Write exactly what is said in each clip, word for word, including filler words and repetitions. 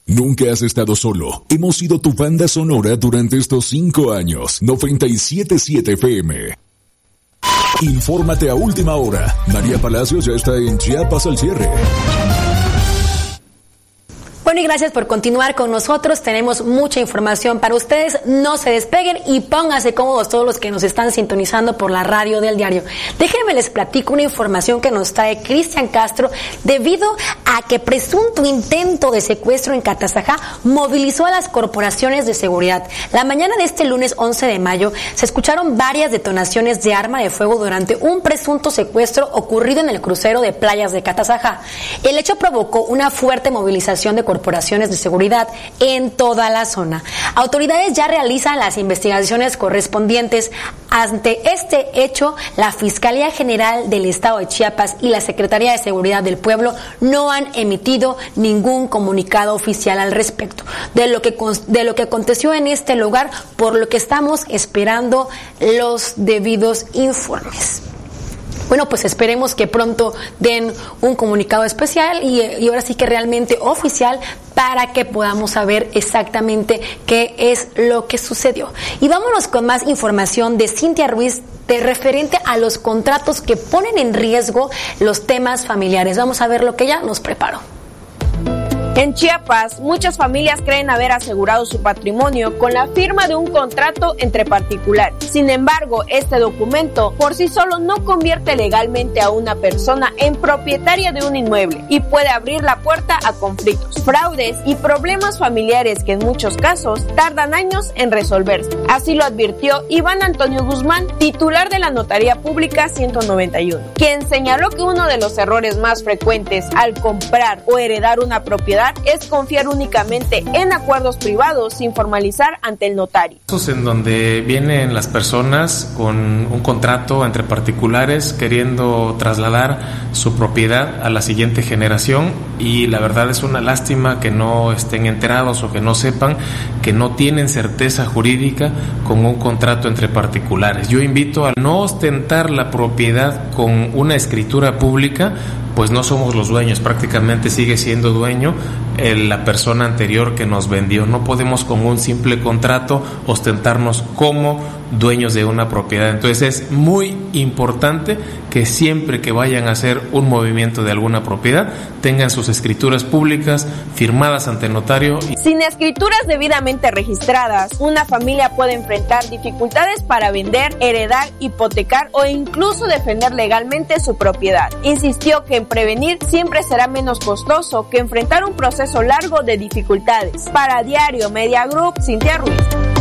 Nunca has estado solo. Hemos sido tu banda sonora durante estos cinco años. noventa y siete punto siete F M. Infórmate a última hora. María Palacios ya está en Chiapas al cierre. Bueno, y gracias por continuar con nosotros. Tenemos mucha información para ustedes. No se despeguen y pónganse cómodos todos los que nos están sintonizando por la radio del diario. Déjenme les platico una información que nos trae Cristian Castro, debido a que presunto intento de secuestro en Catazajá movilizó a las corporaciones de seguridad. La mañana de este lunes once de mayo se escucharon varias detonaciones de arma de fuego durante un presunto secuestro ocurrido en el crucero de playas de Catazajá. El hecho provocó una fuerte movilización de corporaciones de seguridad en toda la zona. Autoridades ya realizan las investigaciones correspondientes. Ante este hecho, la Fiscalía General del Estado de Chiapas y la Secretaría de Seguridad del Pueblo no han emitido ningún comunicado oficial al respecto de lo que de lo que aconteció en este lugar, por lo que estamos esperando los debidos informes. Bueno, pues esperemos que pronto den un comunicado especial y, y ahora sí que realmente oficial, para que podamos saber exactamente qué es lo que sucedió. Y vámonos con más información de Cintia Ruiz, de referente a los contratos que ponen en riesgo los temas familiares. Vamos a ver lo que ella nos preparó. En Chiapas, muchas familias creen haber asegurado su patrimonio con la firma de un contrato entre particulares. Sin embargo, este documento por sí solo no convierte legalmente a una persona en propietaria de un inmueble y puede abrir la puerta a conflictos, fraudes y problemas familiares que en muchos casos tardan años en resolverse. Así lo advirtió Iván Antonio Guzmán, titular de la Notaría Pública ciento noventa y uno, quien señaló que uno de los errores más frecuentes al comprar o heredar una propiedad es confiar únicamente en acuerdos privados sin formalizar ante el notario. Casos en donde vienen las personas con un contrato entre particulares queriendo trasladar su propiedad a la siguiente generación, y la verdad es una lástima que no estén enterados o que no sepan que no tienen certeza jurídica con un contrato entre particulares. Yo invito a no ostentar la propiedad con una escritura pública, pues no somos los dueños, prácticamente sigue siendo dueño el, la persona anterior que nos vendió. No podemos con un simple contrato ostentarnos como dueños de una propiedad. Entonces es muy importante que siempre que vayan a hacer un movimiento de alguna propiedad tengan sus escrituras públicas firmadas ante notario. Sin escrituras debidamente registradas, una familia puede enfrentar dificultades para vender, heredar, hipotecar o incluso defender legalmente su propiedad. Insistió que en prevenir siempre será menos costoso que enfrentar un proceso largo de dificultades. Para Diario Media Group, Cintia Ruiz.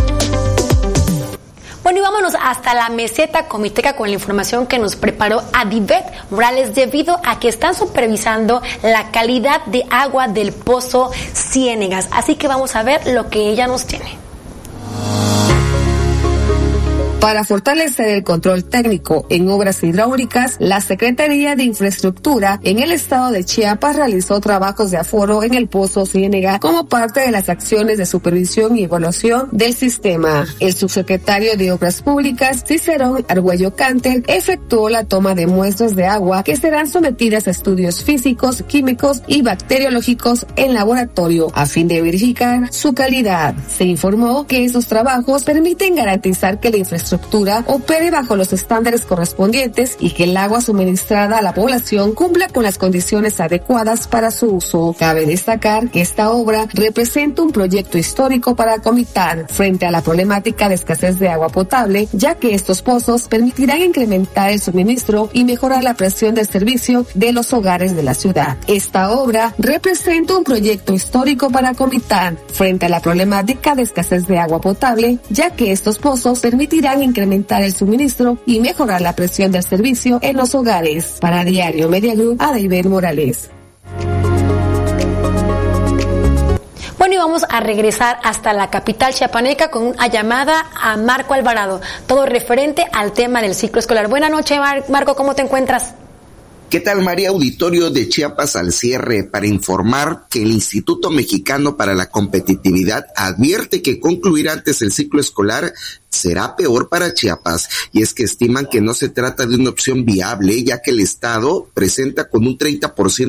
Bueno, y vámonos hasta la meseta comiteca con la información que nos preparó Adibet Morales, debido a que están supervisando la calidad de agua del pozo Ciénegas. Así que vamos a ver lo que ella nos tiene. Para fortalecer el control técnico en obras hidráulicas, la Secretaría de Infraestructura en el estado de Chiapas realizó trabajos de aforo en el Pozo Ciénega como parte de las acciones de supervisión y evaluación del sistema. El subsecretario de Obras Públicas, Cicerón Argüello Canter, efectuó la toma de muestras de agua que serán sometidas a estudios físicos, químicos y bacteriológicos en laboratorio a fin de verificar su calidad. Se informó que estos trabajos permiten garantizar que la infraestructura opere bajo los estándares correspondientes y que el agua suministrada a la población cumpla con las condiciones adecuadas para su uso. Cabe destacar que esta obra representa un proyecto histórico para Comitán frente a la problemática de escasez de agua potable, ya que estos pozos permitirán incrementar el suministro y mejorar la presión del servicio de los hogares de la ciudad. Esta obra representa un proyecto histórico para Comitán frente a la problemática de escasez de agua potable, ya que estos pozos permitirán incrementar el suministro y mejorar la presión del servicio en los hogares. Para Diario Media Group, Adibet Morales. Bueno, y vamos a regresar hasta la capital chiapaneca con una llamada a Marco Alvarado, todo referente al tema del ciclo escolar. Buenas noches, Mar- Marco, ¿cómo te encuentras? ¿Qué tal, María? Auditorio de Chiapas al cierre para informar que el Instituto Mexicano para la Competitividad advierte que concluir antes el ciclo escolar será peor para Chiapas, y es que estiman que no se trata de una opción viable, ya que el Estado presenta con un treinta por ciento